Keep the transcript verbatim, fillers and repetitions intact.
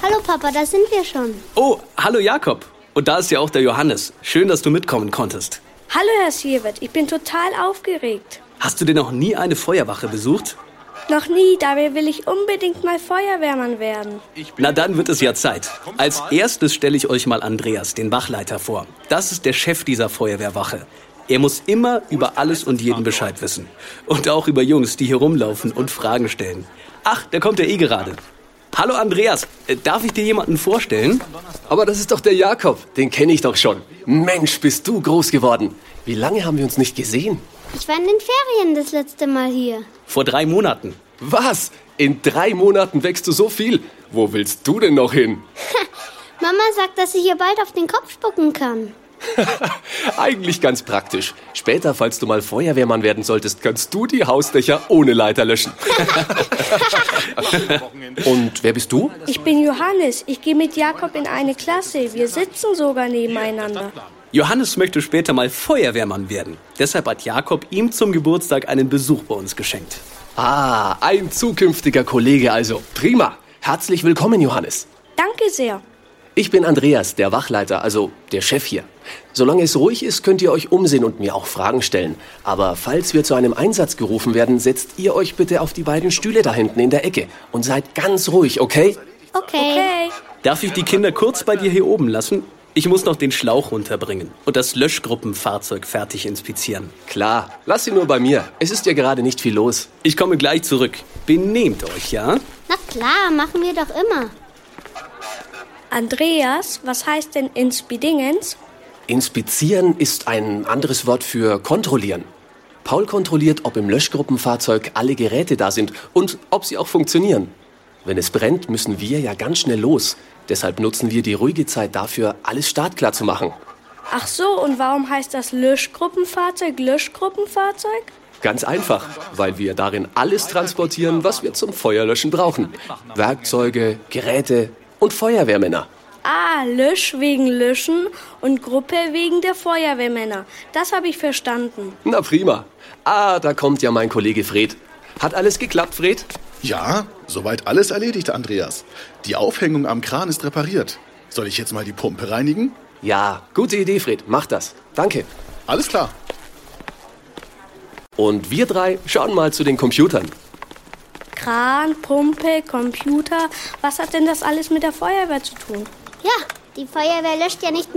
Hallo Papa, da sind wir schon. Oh, hallo Jakob. Und da ist ja auch der Johannes. Schön, dass du mitkommen konntest. Hallo Herr Siewert, ich bin total aufgeregt. Hast du denn noch nie eine Feuerwache besucht? Noch nie, dabei will ich unbedingt mal Feuerwehrmann werden. Na, dann wird es ja Zeit. Als erstes stelle ich euch mal Andreas, den Wachleiter, vor. Das ist der Chef dieser Feuerwehrwache. Er muss immer über alles und jeden Bescheid wissen. Und auch über Jungs, die hier rumlaufen und Fragen stellen. Ach, da kommt er eh gerade. Hallo Andreas, darf ich dir jemanden vorstellen? Aber das ist doch der Jakob, den kenne ich doch schon. Mensch, bist du groß geworden. Wie lange haben wir uns nicht gesehen? Ich war in den Ferien das letzte Mal hier. Vor drei Monaten. Was? In drei Monaten wächst du so viel? Wo willst du denn noch hin? Mama sagt, dass ich ihr bald auf den Kopf spucken kann. Eigentlich ganz praktisch. Später, falls du mal Feuerwehrmann werden solltest, kannst du die Hausdächer ohne Leiter löschen. Und wer bist du? Ich bin Johannes. Ich gehe mit Jakob in eine Klasse. Wir sitzen sogar nebeneinander. Johannes möchte später mal Feuerwehrmann werden. Deshalb hat Jakob ihm zum Geburtstag einen Besuch bei uns geschenkt. Ah, ein zukünftiger Kollege also. Prima. Herzlich willkommen, Johannes. Danke sehr. Ich bin Andreas, der Wachleiter, also der Chef hier. Solange es ruhig ist, könnt ihr euch umsehen und mir auch Fragen stellen. Aber falls wir zu einem Einsatz gerufen werden, setzt ihr euch bitte auf die beiden Stühle da hinten in der Ecke. Und seid ganz ruhig, okay? Okay. Okay. Darf ich die Kinder kurz bei dir hier oben lassen? Ich muss noch den Schlauch runterbringen und das Löschgruppenfahrzeug fertig inspizieren. Klar, lass sie nur bei mir. Es ist ja gerade nicht viel los. Ich komme gleich zurück. Benehmt euch, ja? Na klar, machen wir doch immer. Andreas, was heißt denn Inspidingens? Inspizieren ist ein anderes Wort für kontrollieren. Paul kontrolliert, ob im Löschgruppenfahrzeug alle Geräte da sind und ob sie auch funktionieren. Wenn es brennt, müssen wir ja ganz schnell los. Deshalb nutzen wir die ruhige Zeit dafür, alles startklar zu machen. Ach so, und warum heißt das Löschgruppenfahrzeug Löschgruppenfahrzeug? Ganz einfach, weil wir darin alles transportieren, was wir zum Feuerlöschen brauchen. Werkzeuge, Geräte und Feuerwehrmänner. Ah, Lösch wegen Löschen und Gruppe wegen der Feuerwehrmänner. Das habe ich verstanden. Na prima. Ah, da kommt ja mein Kollege Fred. Hat alles geklappt, Fred? Ja, soweit alles erledigt, Andreas. Die Aufhängung am Kran ist repariert. Soll ich jetzt mal die Pumpe reinigen? Ja, gute Idee, Fred. Mach das. Danke. Alles klar. Und wir drei schauen mal zu den Computern. Kran, Pumpe, Computer. Was hat denn das alles mit der Feuerwehr zu tun? Ja, die Feuerwehr löscht ja nicht